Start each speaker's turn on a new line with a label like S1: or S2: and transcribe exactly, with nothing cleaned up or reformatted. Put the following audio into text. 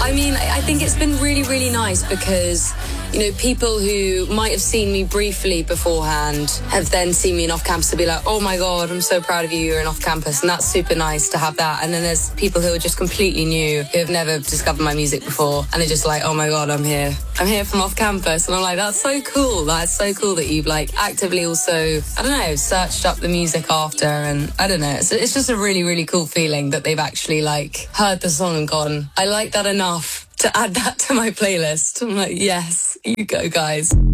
S1: I mean, I think it's been really, really nice because, you know, people who might have seen me briefly beforehand have then seen me in Off Campus to be like, oh my God, I'm so proud of you, you're in Off Campus. And that's super nice to have that. And then there's people who are just completely new, who have never discovered my music before. And they're just like, oh my God, I'm here. I'm here from Off Campus. And I'm like, that's so cool. That's so cool that you've like actively also, I don't know, searched up the music after. And I don't know, it's, it's just a really, really cool feeling that they've actually like heard the song and gone, I like that enough to add that to my playlist. I'm like, yes, you go, guys.